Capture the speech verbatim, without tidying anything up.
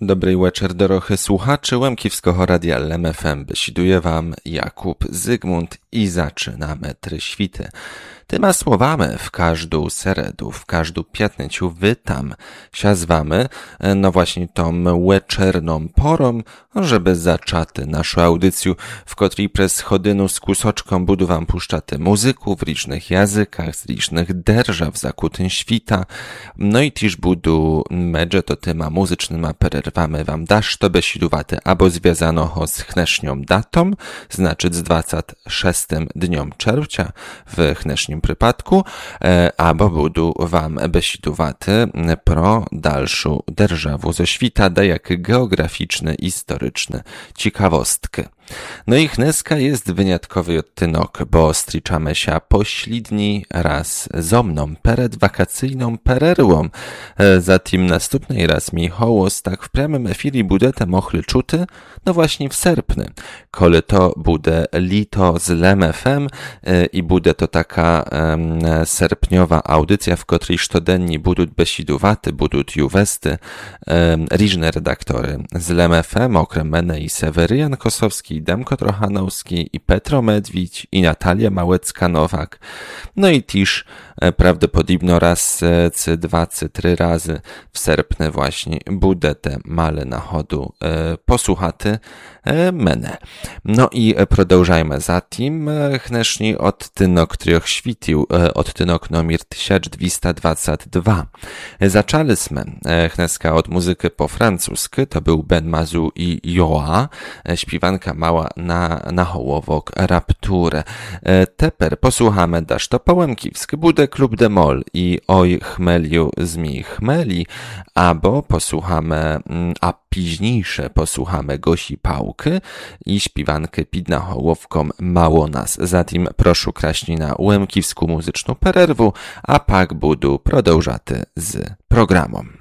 Dobry wieczór, dorochy słuchacze Łemkiewskiego Radia L M F M. Besiduje wam Jakub Zygmunt i zaczynamy try świty. Tyma słowami w każdą seredu, w każdą piatniciu wytam się z wami, no właśnie tą wieczerną porą, żeby zaczati naszą audycję, w której przez chodynu z kusoczką budu wam puszczaty muzyków w różnych językach, z różnych derżaw zakutyn świta, no i też budu medże to tyma muzycznyma pererwamy wam dasz to besidowaty albo związano ho z chnesznią datą, znaczy z dwudziestym szóstym dniom czerwca w chnesznim przypadku, albo budu wam besidowaty pro dalszą derżawu ze świta, da jak geograficzny, historyczny ciekawostkę. No i chneska jest wyjątkowy odtynok, bo striczamy się poślidni raz zo mną pered wakacyjną pererwą. Zatim następnej raz mi hołos tak w prямym efiri budete mochly czuty, no właśnie w serpny. Kole to bude lito z L M F M i bude to taka um, serpniowa audycja, w której sztodenni budut besidowaty, budut juwesty, um, różne redaktory z L M F M, okrem mene i Seweryjan Kosowski, Demko Trochanowski i Petro Medwić i Natalia Małecka-Nowak. No i też prawdopodobno raz, cy dwa, cy trzy razy w serpnie właśnie budę te male na chodu e, posłuchaty e, mene. No i продовжajmy zatim chneszni odtynok trioch świtił, e, odtynok numer tysiąc dwieście dwadzieścia dwa. Zaczęliśmy e, chneska od muzyki po francusku, to był Ben Mazu i Joa, e, śpiewanka mała na, na hołowok Rapturę. E, teper posłuchamy dasz to po łemkiwsku, bude klub de mol i oj chmeliu z mi chmeli, albo posłuchamy, a późniejsze posłuchamy Gosi Pałki i śpiewankę Pidna Hołowką Mało nas. Zatim proszę kraśni na łemkiwską muzyczną pererwu, a pak budu продовжати z programem.